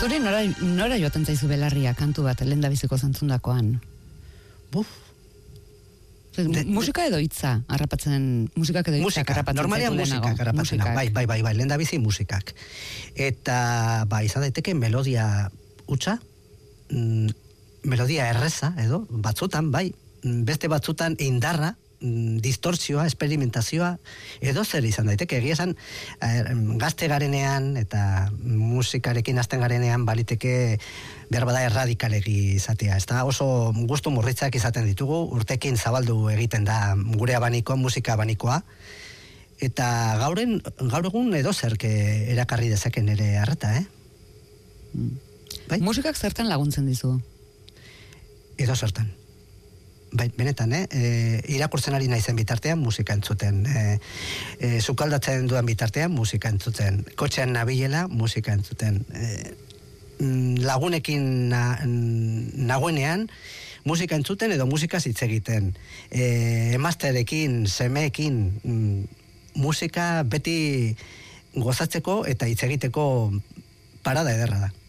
Zuri nora joaten zaizu belarria kantu bat lehendabiziko zantzundakoan? Musika edo hitza harrapatzen, musikak edo hitzak harrapatzen. Normalean musikak harrapatzen. Bai, lehendabizi musikak. Eta, izan daiteke melodia hutsa, melodia erreza, edo, batzutan, beste batzutan indarra, distortzioa, experimentazioa, edo zer izan daiteke. Egia esan, gazte garenean eta musikarekin hasten garenean baliteke behar bada erradikalegi izatea. Ez da oso gustu murritzak izaten ditugu, urtekin zabaldu egiten da gure abanikoa, musika abanikoa, eta gaur egun edo zerke erakarri dezaken ere harreta, Musikak zertan laguntzen dizu? Edo zertan. Benetan, irakurtzen ari naizen bitartean musika entzuten, sukaldatzen duan bitartean musika entzuten, kotxean nabilela musika entzuten, lagunekin nagoenean musika entzuten edo musika hitz egiten, emazterekin, semeekin, musika beti gozatzeko eta hitz egiteko parada ederra da.